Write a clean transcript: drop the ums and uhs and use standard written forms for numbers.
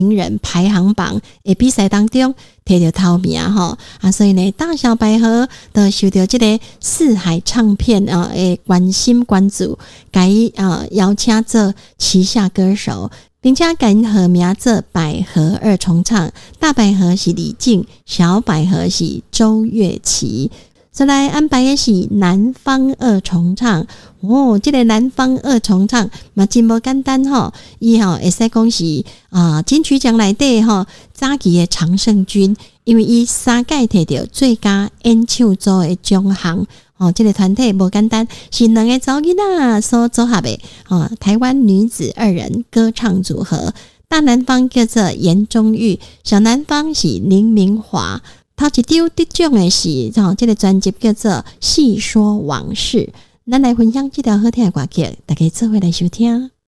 名人排行榜的比赛当中摕到头名吼所以呢，大小百合都受到这个四海唱片的关心关注，该邀请做旗下歌手，并且改合名做百合二重唱，大百合是李静，小百合是周月琪。再来安排的是南方二重唱这个南方二重唱嘛真无简单伊会使讲是金曲奖内底早期的常胜军，因为伊3届摕到最佳演唱组的奖项这个团体无简单，是2个查某囡仔所组合的台湾女子2人歌唱组合，大南方叫做严宗玉，小南方是林明华。头一张得奖的是这个专辑叫做《细说往事》，咱来分享这条好听的歌曲，大家做伙来收听。